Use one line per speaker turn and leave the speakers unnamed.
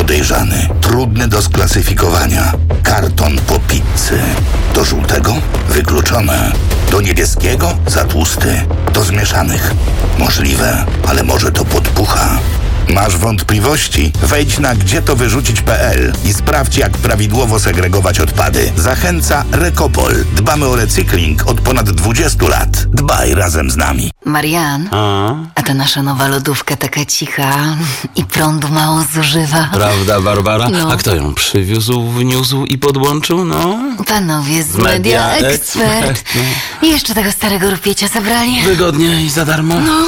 podejrzany, trudny do sklasyfikowania. Karton po pizzy. Do żółtego? Wykluczone. Do niebieskiego? Za tłusty. Do zmieszanych? Możliwe, ale może to podpucha. Masz wątpliwości? Wejdź na gdzietowyrzucić.pl i sprawdź, jak prawidłowo segregować odpady. Zachęca Recopol. Dbamy o recykling od ponad 20 lat. Dbaj razem z nami.
Marian, a ta nasza nowa lodówka taka cicha i prądu mało zużywa.
Prawda, Barbara?
No.
A kto ją przywiózł, wniósł i podłączył? No,
Panowie z Media Expert. I jeszcze tego starego rupiecie zabrali.
wygodnie i za darmo.